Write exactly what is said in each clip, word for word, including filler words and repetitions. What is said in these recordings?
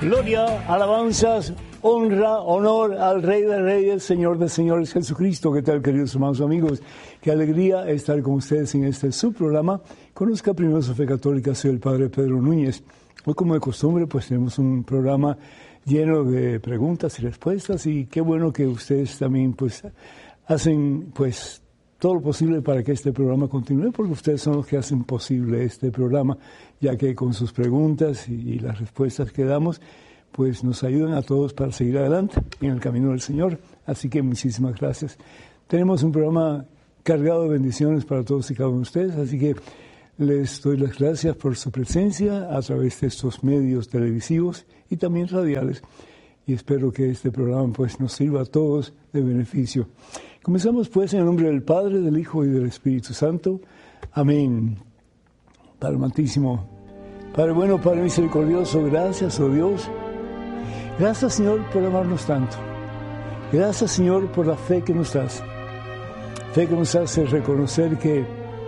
Gloria, alabanzas, honra, honor al Rey de Reyes, Señor de Señores, Jesucristo. ¿Qué tal, queridos hermanos amigos? Qué alegría estar con ustedes en este subprograma. Conozca primero su fe católica, soy el Padre Pedro Núñez. Hoy, como de costumbre, pues tenemos un programa lleno de preguntas y respuestas, y qué bueno que ustedes también pues hacen pues todo lo posible para que este programa continúe, porque ustedes son los que hacen posible este programa, ya que con sus preguntas y, y las respuestas que damos, pues nos ayudan a todos para seguir adelante en el camino del Señor. Así que muchísimas gracias. Tenemos un programa cargado de bendiciones para todos y cada uno de ustedes, así que les doy las gracias por su presencia a través de estos medios televisivos y también radiales, y espero que este programa pues nos sirva a todos de beneficio. Comenzamos pues en el nombre del Padre, del Hijo y del Espíritu Santo. Amén. Padre amantísimo, Padre bueno, Padre misericordioso, gracias, oh Dios. Gracias, Señor, por amarnos tanto. Gracias, Señor, por la fe que nos das. Fe que nos hace reconocer que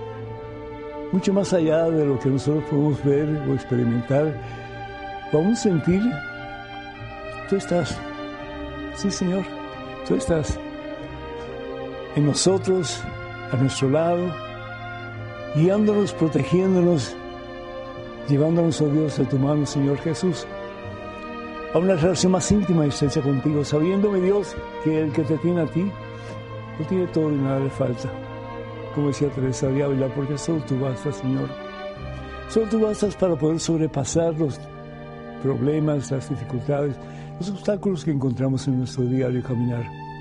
mucho más allá de lo que nosotros podemos ver o experimentar o aún sentir, tú estás. Sí, Señor, tú estás en nosotros, a nuestro lado, guiándonos, protegiéndonos, llevándonos, oh Dios, a tu mano, Señor Jesús, a una relación más íntima y estrecha contigo, sabiendo, mi Dios, que el que te tiene a ti, lo tiene todo y nada le falta. Como decía Teresa de Ávila, porque solo tú bastas, Señor. Solo tú bastas para poder sobrepasar los problemas, las dificultades, los obstáculos que encontramos en nuestro diario caminar.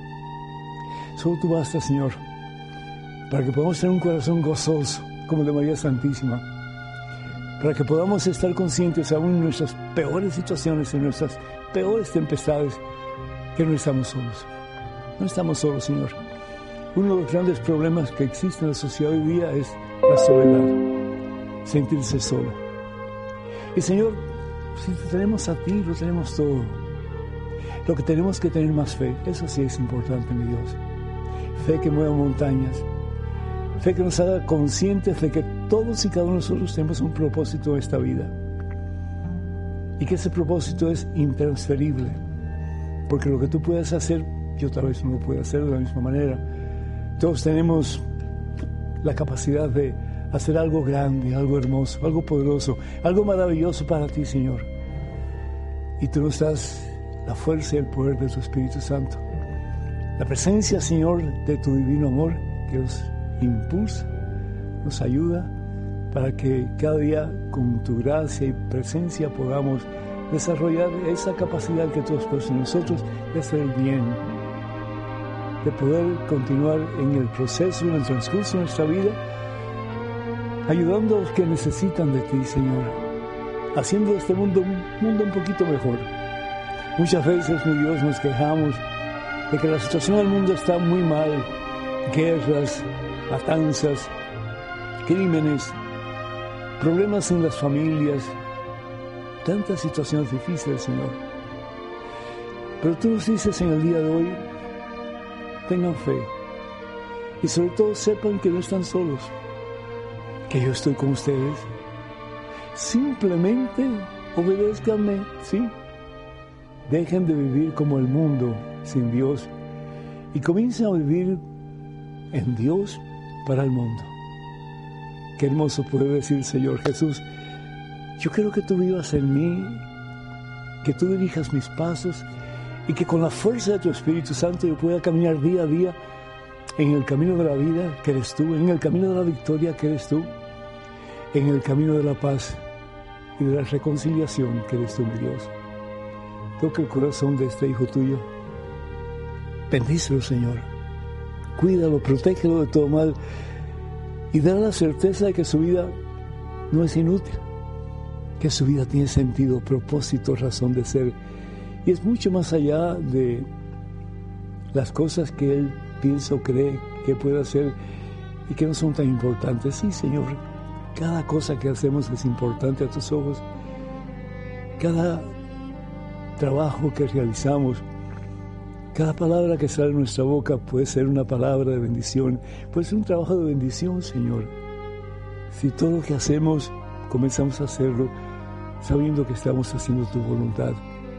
Solo tú bastas, Señor, para que podamos tener un corazón gozoso, como el de María Santísima, para que podamos estar conscientes aún en nuestras peores situaciones, en nuestras peores tempestades, que no estamos solos. No estamos solos, Señor. Uno de los grandes problemas que existe en la sociedad hoy día es la soledad, sentirse solo. Y, Señor, si te tenemos a ti, lo tenemos todo. Lo que tenemos que tener más fe, eso sí es importante, mi Dios. Fe que mueva montañas, fe que nos haga conscientes de que todos y cada uno de nosotros tenemos un propósito en esta vida, y que ese propósito es intransferible, porque lo que tú puedas hacer, yo tal vez no lo pueda hacer de la misma manera. Todos tenemos la capacidad de hacer algo grande, algo hermoso, algo poderoso, algo maravilloso para ti, Señor, y tú nos das la fuerza y el poder de tu Espíritu Santo. La presencia, Señor, de tu divino amor que nos impulsa, nos ayuda para que cada día con tu gracia y presencia podamos desarrollar esa capacidad que tú has puesto en nosotros de hacer el bien, de poder continuar en el proceso, en el transcurso de nuestra vida, ayudando a los que necesitan de ti, Señor, haciendo de este mundo un mundo un poquito mejor. Muchas veces, mi Dios, nos quejamos de que la situación del mundo está muy mal, guerras, matanzas, crímenes, problemas en las familias, tantas situaciones difíciles, Señor. Pero tú nos dices en el día de hoy, tengan fe, y sobre todo sepan que no están solos, que yo estoy con ustedes. Simplemente obedézcanme, ¿sí? Dejen de vivir como el mundo, sin Dios, y comiencen a vivir en Dios para el mundo. Qué hermoso poder decir, Señor Jesús, yo quiero que tú vivas en mí, que tú dirijas mis pasos, y que con la fuerza de tu Espíritu Santo yo pueda caminar día a día en el camino de la vida que eres tú, en el camino de la victoria que eres tú, en el camino de la paz y de la reconciliación que eres tú, mi Dios. Toca el corazón de este hijo tuyo. Bendícelo, Señor. Cuídalo, protégelo de todo mal, y dale la certeza de que su vida no es inútil, que su vida tiene sentido, propósito, razón de ser, y es mucho más allá de las cosas que él piensa o cree que puede hacer y que no son tan importantes. Sí, Señor, cada cosa que hacemos es importante a tus ojos. Cada trabajo que realizamos, cada palabra que sale de nuestra boca puede ser una palabra de bendición, puede ser un trabajo de bendición, Señor. Si todo lo que hacemos comenzamos a hacerlo sabiendo que estamos haciendo tu voluntad,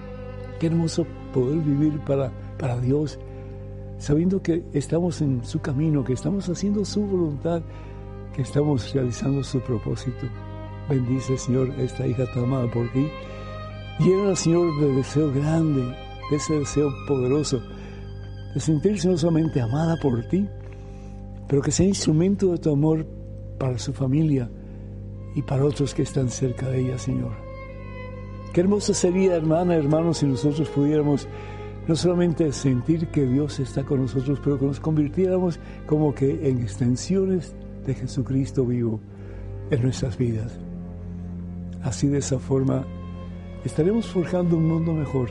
Qué hermoso poder vivir para, para Dios, sabiendo que estamos en su camino, que estamos haciendo su voluntad, que estamos realizando su propósito. Bendice, Señor, esta hija tan amada por ti. Llénala, Señor, de deseo grande, de ese deseo poderoso, de sentirse no solamente amada por ti, pero que sea instrumento de tu amor para su familia y para otros que están cerca de ella, Señor. Qué hermoso sería, hermana, hermanos, si nosotros pudiéramos no solamente sentir que Dios está con nosotros, pero que nos convirtiéramos como que en extensiones de Jesucristo vivo en nuestras vidas. Así, de esa forma, estaremos forjando un mundo mejor.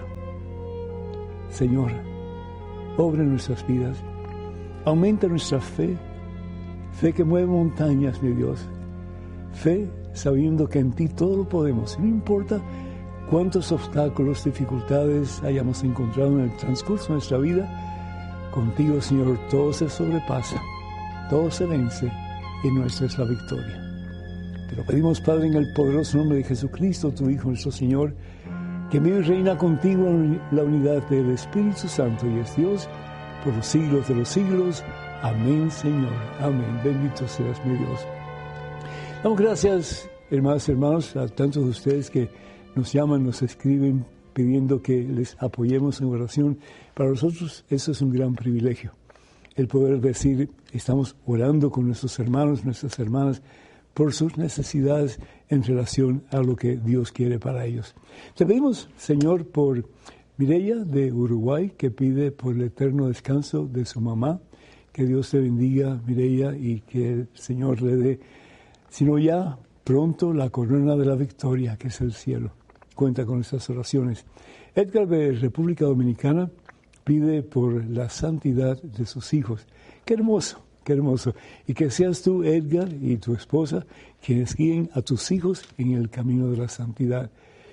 Señor, obra en nuestras vidas, aumenta nuestra fe, fe que mueve montañas, mi Dios, fe sabiendo que en ti todo lo podemos, no importa cuántos obstáculos, dificultades hayamos encontrado en el transcurso de nuestra vida, contigo, Señor, todo se sobrepasa, todo se vence y nuestra es la victoria. Te lo pedimos, Padre, en el poderoso nombre de Jesucristo, tu Hijo, nuestro Señor, que vive y reina contigo en la unidad del Espíritu Santo y es Dios por los siglos de los siglos. Amén, Señor. Amén. Bendito seas, mi Dios. Damos gracias, hermanas y hermanos, a tantos de ustedes que nos llaman, nos escriben pidiendo que les apoyemos en oración. Para nosotros eso es un gran privilegio, el poder decir, estamos orando con nuestros hermanos, nuestras hermanas, por sus necesidades en relación a lo que Dios quiere para ellos. Te pedimos, Señor, por Mireya de Uruguay, que pide por el eterno descanso de su mamá. Que Dios te bendiga, Mireya, y que el Señor le dé, sino ya pronto, la corona de la victoria, que es el cielo. Cuenta con estas oraciones. Edgar de República Dominicana pide por la santidad de sus hijos. Qué hermoso, qué hermoso. Y que seas tú, Edgar, y tu esposa, quienes guíen a tus hijos en el camino de la santidad.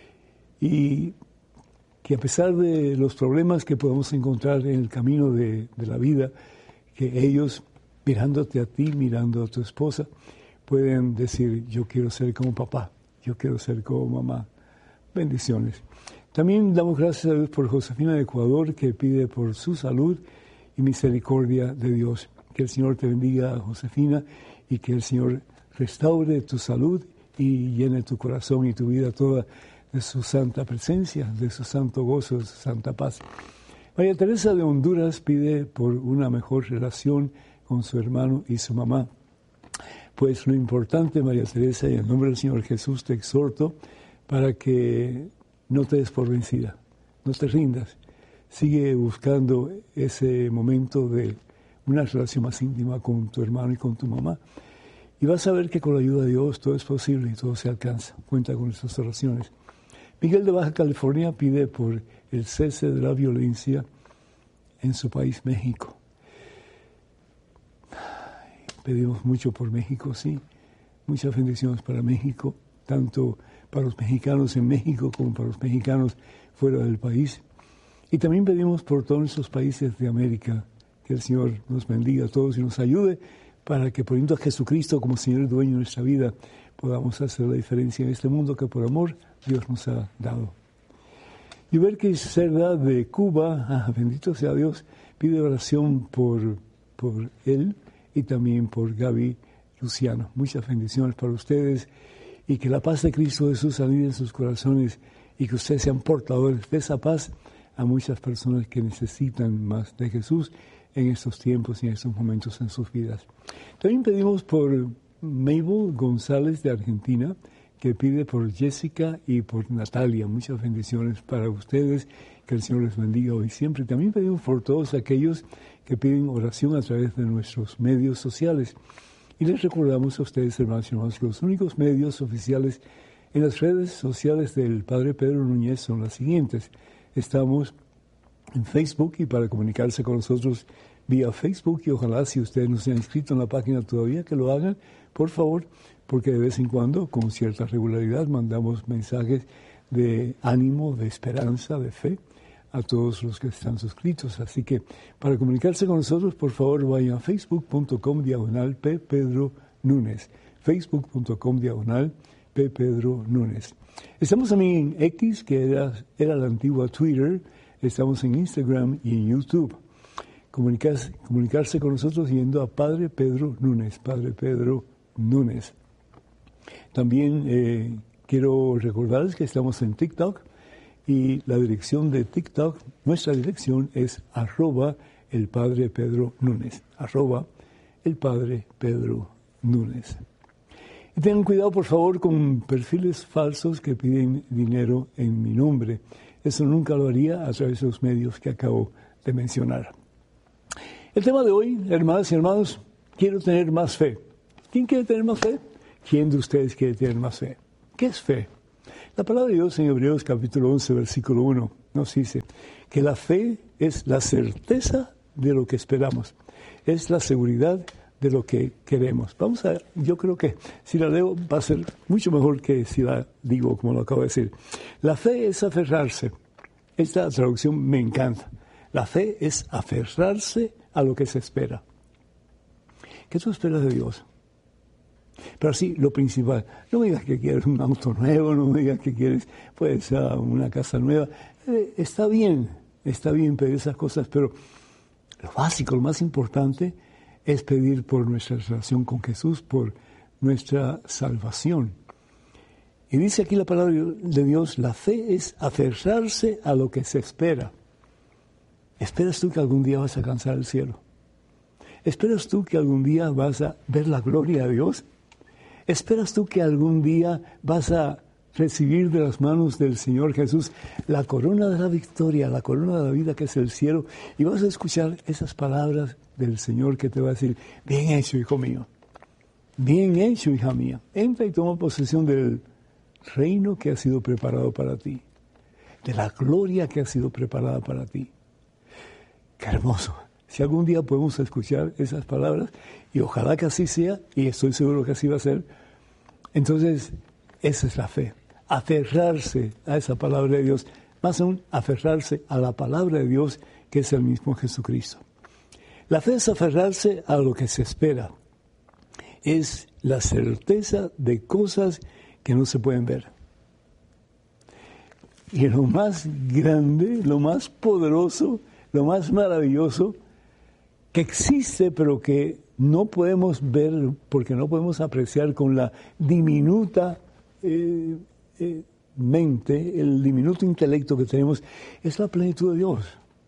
Y que a pesar de los problemas que podemos encontrar en el camino de, de la vida, que ellos, mirándote a ti, mirando a tu esposa, pueden decir, yo quiero ser como papá, yo quiero ser como mamá. Bendiciones. También damos gracias a Dios por Josefina de Ecuador, que pide por su salud y misericordia de Dios. Que el Señor te bendiga, Josefina, y que el Señor restaure tu salud y llene tu corazón y tu vida toda de su santa presencia, de su santo gozo, de su santa paz. María Teresa de Honduras pide por una mejor relación con su hermano y su mamá. Pues lo importante, María Teresa, y en nombre del Señor Jesús te exhorto para que no te des por vencida, no te rindas. Sigue buscando ese momento de una relación más íntima con tu hermano y con tu mamá. Y vas a ver que con la ayuda de Dios todo es posible y todo se alcanza. Cuenta con nuestras oraciones. Miguel de Baja California pide por el cese de la violencia en su país, México. Pedimos mucho por México, sí. Muchas bendiciones para México, tanto para los mexicanos en México como para los mexicanos fuera del país. Y también pedimos por todos nuestros países de América, que el Señor nos bendiga a todos y nos ayude para que, poniendo a Jesucristo como Señor y dueño de nuestra vida, podamos hacer la diferencia en este mundo que por amor Dios nos ha dado. Y ver que Cerda de Cuba, ah, bendito sea Dios, pide oración por, por él y también por Gaby Luciano. Muchas bendiciones para ustedes y que la paz de Cristo Jesús anide en sus corazones y que ustedes sean portadores de esa paz a muchas personas que necesitan más de Jesús en estos tiempos y en estos momentos en sus vidas. También pedimos por Mabel González de Argentina, que pide por Jessica y por Natalia. Muchas bendiciones para ustedes, que el Señor les bendiga hoy siempre. También pedimos por todos aquellos que piden oración a través de nuestros medios sociales. Y les recordamos a ustedes, hermanos y hermanas, que los únicos medios oficiales en las redes sociales del Padre Pedro Núñez son las siguientes. Estamos en Facebook y para comunicarse con nosotros vía Facebook, y ojalá si ustedes no se han inscrito en la página todavía, que lo hagan, por favor, porque de vez en cuando, con cierta regularidad, mandamos mensajes de ánimo, de esperanza, de fe a todos los que están suscritos. Así que para comunicarse con nosotros, por favor, vayan a facebook punto com diagonal P. Pedro Núñez, facebook punto com diagonal P. Pedro Núñez. Estamos también en X, que era, era la antigua Twitter. Estamos en Instagram y en YouTube. Comunicarse, comunicarse con nosotros yendo a Padre Pedro Núñez, Padre Pedro Núñez. También eh, quiero recordarles que estamos en TikTok y la dirección de TikTok, nuestra dirección es arroba el Padre Pedro Núñez, arroba el Padre Pedro Núñez. Y tengan cuidado, por favor, con perfiles falsos que piden dinero en mi nombre. Eso nunca lo haría a través de los medios que acabo de mencionar. El tema de hoy, hermanas y hermanos, quiero tener más fe. ¿Quién quiere tener más fe? ¿Quién de ustedes quiere tener más fe? ¿Qué es fe? La palabra de Dios en Hebreos capítulo once, versículo uno, nos dice que la fe es la certeza de lo que esperamos, es la seguridad de lo que queremos. Vamos a ver, yo creo que si la leo va a ser mucho mejor que si la digo como lo acabo de decir. La fe es aferrarse. Esta traducción me encanta. La fe es aferrarse a lo que se espera. ¿Qué tú esperas de Dios? Pero sí, lo principal, no me digas que quieres un auto nuevo, no me digas que quieres pues, uh, una casa nueva. Eh, está bien, está bien pedir esas cosas, pero lo básico, lo más importante es pedir por nuestra relación con Jesús, por nuestra salvación. Y dice aquí la palabra de Dios, la fe es aferrarse a lo que se espera. ¿Esperas tú que algún día vas a alcanzar el cielo? ¿Esperas tú que algún día vas a ver la gloria de Dios? ¿Esperas tú que algún día vas a recibir de las manos del Señor Jesús la corona de la victoria, la corona de la vida que es el cielo? Y vas a escuchar esas palabras del Señor que te va a decir, bien hecho, hijo mío, bien hecho, hija mía. Entra y toma posesión del reino que ha sido preparado para ti, de la gloria que ha sido preparada para ti. Qué hermoso. Si algún día podemos escuchar esas palabras, y ojalá que así sea, y estoy seguro que así va a ser, entonces esa es la fe. Aferrarse a esa palabra de Dios, más aún aferrarse a la palabra de Dios, que es el mismo Jesucristo. La fe es aferrarse a lo que se espera. Es la certeza de cosas que no se pueden ver. Y lo más grande, lo más poderoso, lo más maravilloso que existe, pero que no podemos ver porque no podemos apreciar con la diminuta eh, eh, mente, el diminuto intelecto que tenemos, es la plenitud de Dios.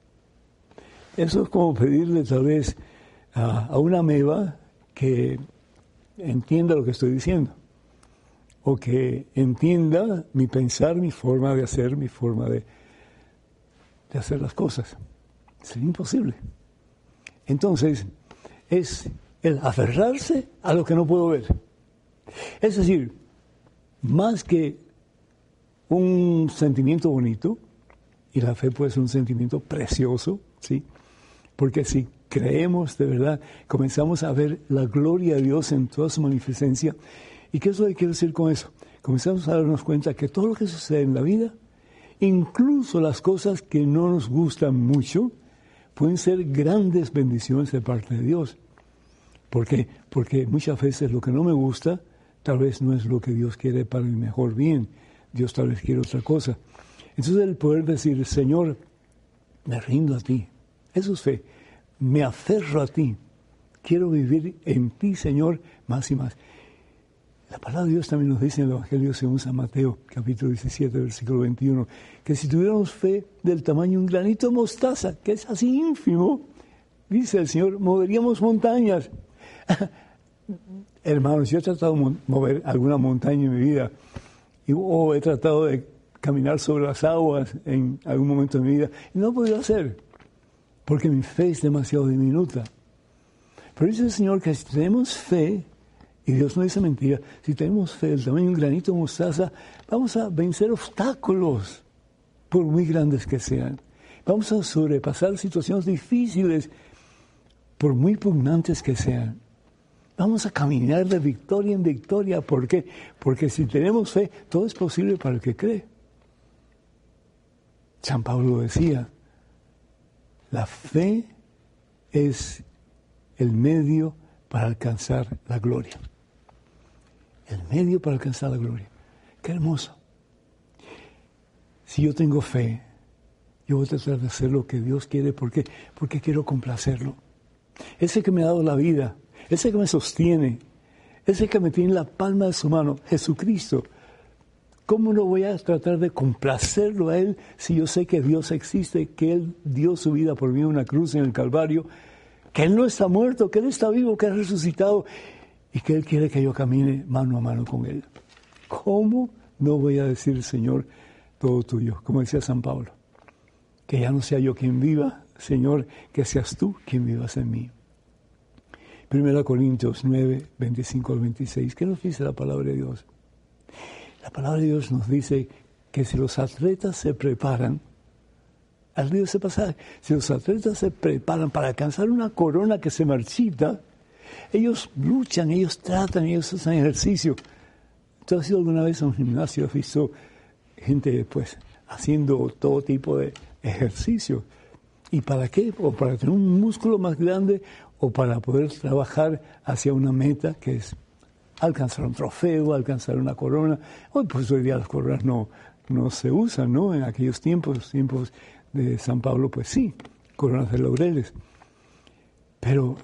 Eso es como pedirle tal vez a, a una ameba que entienda lo que estoy diciendo, o que entienda mi pensar, mi forma de hacer, mi forma de, de hacer las cosas. Sería imposible. Entonces, es el aferrarse a lo que no puedo ver. Es decir, más que un sentimiento bonito, y la fe puede ser un sentimiento precioso, ¿sí? Porque si creemos de verdad, comenzamos a ver la gloria de Dios en toda su magnificencia. ¿Y qué es lo que quiero decir con eso? Comenzamos a darnos cuenta que todo lo que sucede en la vida, incluso las cosas que no nos gustan mucho, pueden ser grandes bendiciones de parte de Dios. ¿Por qué? Porque muchas veces lo que no me gusta, tal vez no es lo que Dios quiere para mi mejor bien. Dios tal vez quiere otra cosa. Entonces el poder decir, Señor, me rindo a ti. Eso es fe. Me aferro a ti. Quiero vivir en ti, Señor, más y más. La palabra de Dios también nos dice en el Evangelio según San Mateo, capítulo diecisiete, versículo veintiuno, que si tuviéramos fe del tamaño de un granito de mostaza, que es así ínfimo, dice el Señor, moveríamos montañas. Hermanos, yo he tratado de mover alguna montaña en mi vida, y, o he tratado de caminar sobre las aguas en algún momento de mi vida, y no he podido hacer, porque mi fe es demasiado diminuta. Pero dice el Señor que si tenemos fe, y Dios no dice mentira, si tenemos fe del tamaño de un granito de mostaza, vamos a vencer obstáculos, por muy grandes que sean. Vamos a sobrepasar situaciones difíciles, por muy pugnantes que sean. Vamos a caminar de victoria en victoria. ¿Por qué? Porque si tenemos fe, todo es posible para el que cree. San Pablo decía, la fe es el medio para alcanzar la gloria. El medio para alcanzar la gloria. Qué hermoso. Si yo tengo fe, yo voy a tratar de hacer lo que Dios quiere. ¿Por qué? Porque quiero complacerlo. Ese que me ha dado la vida, ese que me sostiene, ese que me tiene en la palma de su mano, Jesucristo. ¿Cómo no voy a tratar de complacerlo a Él si yo sé que Dios existe, que Él dio su vida por mí en una cruz en el Calvario, que Él no está muerto, que Él está vivo, que Él ha resucitado y que Él quiere que yo camine mano a mano con Él? ¿Cómo no voy a decir, Señor, todo tuyo? Como decía San Pablo, que ya no sea yo quien viva, Señor, que seas tú quien vivas en mí. Primera Corintios nueve, veinticinco al veintiséis. ¿Qué nos dice la palabra de Dios? La palabra de Dios nos dice que si los atletas se preparan, al río ese pasaje, si los atletas se preparan para alcanzar una corona que se marchita, ellos luchan, ellos tratan, ellos hacen ejercicio. ¿Tú has ido alguna vez a un gimnasio? ¿Has visto gente pues haciendo todo tipo de ejercicio? ¿Y para qué? O para tener un músculo más grande o para poder trabajar hacia una meta que es alcanzar un trofeo, alcanzar una corona. Hoy, pues hoy día las coronas no, no se usan, ¿no? En aquellos tiempos, los tiempos de San Pablo, pues sí, coronas de laureles. Pero,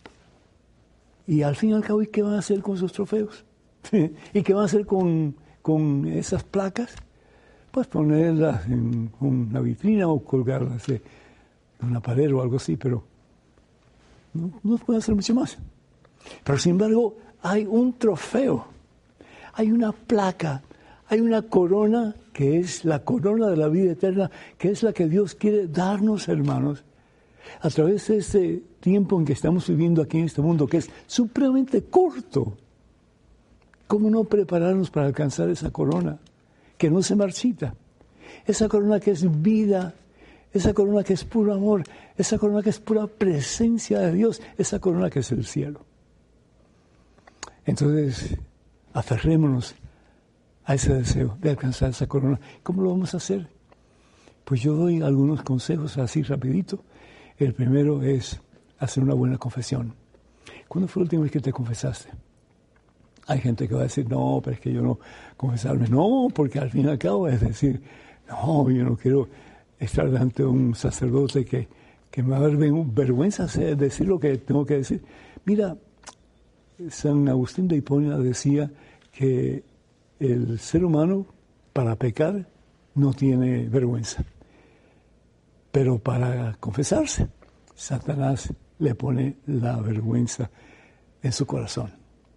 y al fin y al cabo, ¿y qué van a hacer con esos trofeos? ¿Y qué van a hacer con, con esas placas? Pues ponerlas en una vitrina o colgarlas de una pared o algo así, pero no, no pueden hacer mucho más. Pero sin embargo, hay un trofeo, hay una placa, hay una corona que es la corona de la vida eterna, que es la que Dios quiere darnos, hermanos, a través de este tiempo en que estamos viviendo aquí en este mundo, que es supremamente corto. ¿Cómo no prepararnos para alcanzar esa corona que no se marchita? Esa corona que es vida, esa corona que es puro amor, esa corona que es pura presencia de Dios, esa corona que es el cielo. Entonces, aferrémonos a ese deseo de alcanzar esa corona. ¿Cómo lo vamos a hacer? Pues yo doy algunos consejos así rapidito. El primero es hacer una buena confesión. ¿Cuándo fue la última vez que te confesaste? Hay gente que va a decir, no, pero es que yo no confesarme. No, porque al fin y al cabo es decir, no, yo no quiero estar delante de un sacerdote que, que me va a dar vergüenza decir lo que tengo que decir. Mira, San Agustín de Hipona decía que el ser humano para pecar no tiene vergüenza, pero para confesarse, Satanás le pone la vergüenza en su corazón.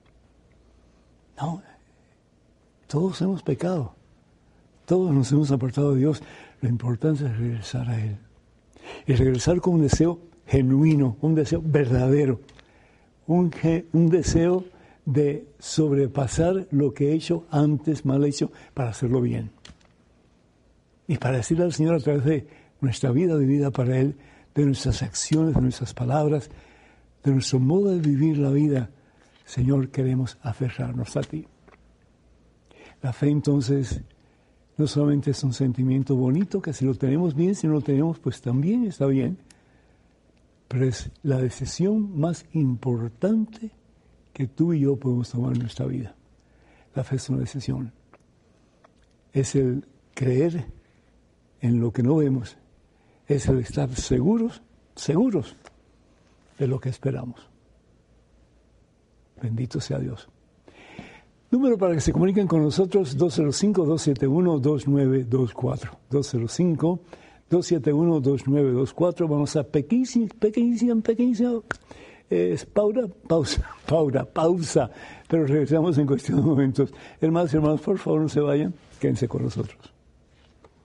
No, todos hemos pecado, todos nos hemos apartado de Dios. Lo importante es regresar a Él y regresar con un deseo genuino, un deseo verdadero. Un, un deseo de sobrepasar lo que he hecho antes, mal hecho, para hacerlo bien. Y para decirle al Señor a través de nuestra vida vivida para Él, de nuestras acciones, de nuestras palabras, de nuestro modo de vivir la vida, Señor, queremos aferrarnos a ti. La fe, entonces, no solamente es un sentimiento bonito, que si lo tenemos bien, si no lo tenemos, pues también está bien. Pero es la decisión más importante que tú y yo podemos tomar en nuestra vida. La fe es una decisión. Es el creer en lo que no vemos. Es el estar seguros, seguros de lo que esperamos. Bendito sea Dios. Número para que se comuniquen con nosotros, dos cero cinco, dos siete uno, dos nueve dos cuatro. dos cero cinco, dos siete uno, dos nueve dos cuatro. Vamos a pequeñísima, pequeñísima, pequeñísima eh, pausa, pausa, pausa, pausa. Pero regresamos en cuestión de momentos. Hermanos y hermanos, por favor no se vayan, quédense con nosotros.